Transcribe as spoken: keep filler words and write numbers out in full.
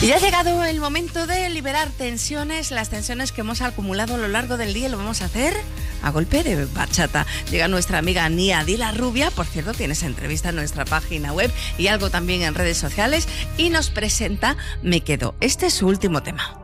Y ya ha llegado el momento de liberar tensiones, las tensiones que hemos acumulado a lo largo del día. Lo vamos a hacer a golpe de bachata. Llega nuestra amiga Nia Di la Rubia, por cierto, tienes entrevista en nuestra página web y algo también en redes sociales, y nos presenta Me Quedo. Este es su último tema.